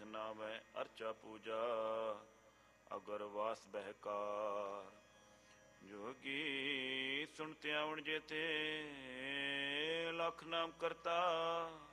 तीर्थ नावै अर्चा पूजा अगर वास बहकार। जोगी सुनते आवण जेते लख नाम करता